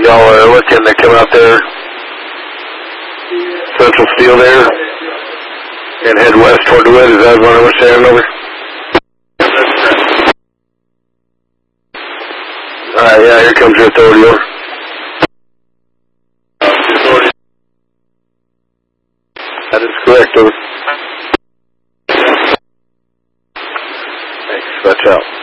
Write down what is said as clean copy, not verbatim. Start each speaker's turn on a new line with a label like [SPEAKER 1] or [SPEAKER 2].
[SPEAKER 1] y'all are looking to come out there, Central Steel there, and head west toward the wood. Is that what I was saying over? Alright, yeah, here comes your authority over. That is correct over. Thanks, watch out.